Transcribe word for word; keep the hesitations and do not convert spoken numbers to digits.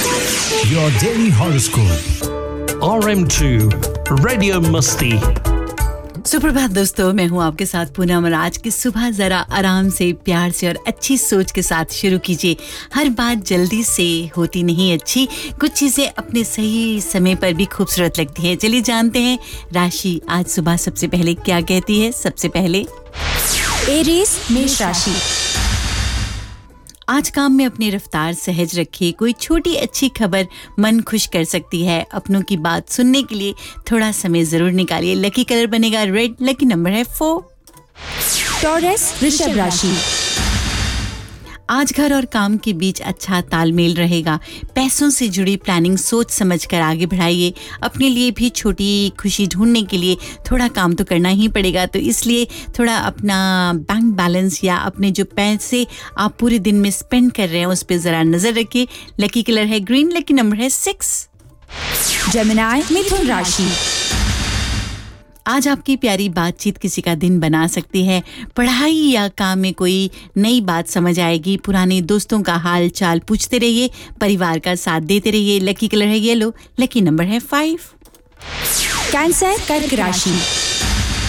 Your daily horoscope. R M two Radio Musti. सुप्रभात दोस्तों, मैं हूं आपके साथ पूनम और आज की सुबह जरा आराम से, प्यार से और अच्छी सोच के साथ शुरू कीजिए। हर बात जल्दी से होती नहीं अच्छी, कुछ चीजें अपने सही समय पर भी खूबसूरत लगती हैं। चलिए जानते हैं राशि आज सुबह सबसे पहले क्या कहती है। सबसे पहले एरीज मेष राशि। आज काम में अपनी रफ्तार सहज रखिए। कोई छोटी अच्छी खबर मन खुश कर सकती है। अपनों की बात सुनने के लिए थोड़ा समय जरूर निकालिए। लकी कलर बनेगा रेड, लकी नंबर है फोर। टॉरस वृषभ राशि। आज घर और काम के बीच अच्छा तालमेल रहेगा। पैसों से जुड़ी प्लानिंग सोच समझकर आगे बढ़ाइए। अपने लिए भी छोटी खुशी ढूंढने के लिए थोड़ा काम तो करना ही पड़ेगा, तो इसलिए थोड़ा अपना बैंक बैलेंस या अपने जो पैसे आप पूरे दिन में स्पेंड कर रहे हैं उस पर ज़रा नज़र रखिए। लकी कलर है ग्रीन, लकी नंबर है सिक्स। जेमिनी मिथुन राशि। आज आपकी प्यारी बातचीत किसी का दिन बना सकती है। पढ़ाई या काम में कोई नई बात समझ आएगी। पुराने दोस्तों का हाल चाल पूछते रहिए। परिवार का साथ देते रहिए। लकी कलर है येलो, लकी नंबर है फाइव। कैंसर कर्क राशि।